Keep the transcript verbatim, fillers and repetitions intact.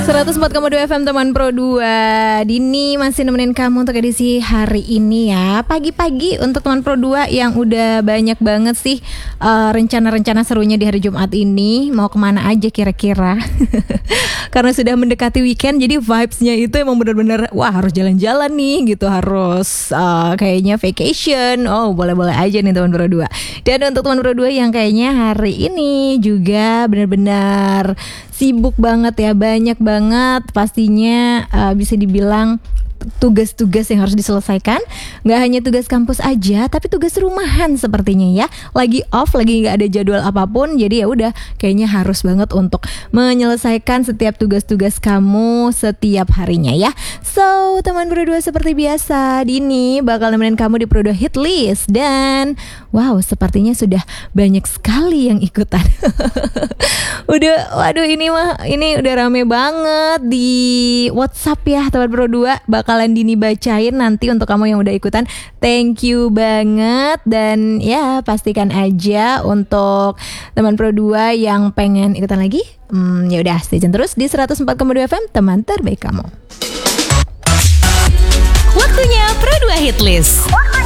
seratus empat koma dua F M teman Pro dua. Dini masih nemenin kamu untuk edisi hari ini ya. Pagi-pagi untuk teman Pro dua yang udah banyak banget sih uh, rencana-rencana serunya di hari Jumat ini. Mau kemana aja kira-kira? Karena sudah mendekati weekend, jadi vibes-nya itu emang benar-benar wah harus jalan-jalan nih gitu. Harus uh, kayaknya vacation. Oh boleh-boleh aja nih teman Pro dua. Dan untuk teman Pro dua yang kayaknya hari ini juga benar-benar sibuk banget ya, banyak banget pastinya uh, bisa dibilang tugas-tugas yang harus diselesaikan. Gak hanya tugas kampus aja, tapi tugas rumahan sepertinya ya. Lagi off, lagi gak ada jadwal apapun. Jadi ya udah, kayaknya harus banget untuk menyelesaikan setiap tugas-tugas kamu setiap harinya ya. So, teman Pro dua seperti biasa, Dini bakal nemenin kamu di Pro dua Hit List. Dan wow, sepertinya sudah banyak sekali yang ikutan. Udah, waduh ini mah, ini udah rame banget di WhatsApp ya teman Pro dua. Bakalan Dini bacain nanti untuk kamu yang udah ikutan. Thank you banget. Dan ya pastikan aja untuk teman Pro dua yang pengen ikutan lagi, hmm, ya udah stay tune terus di seratus empat koma dua F M, teman terbaik kamu. Waktunya Pro dua Hit List.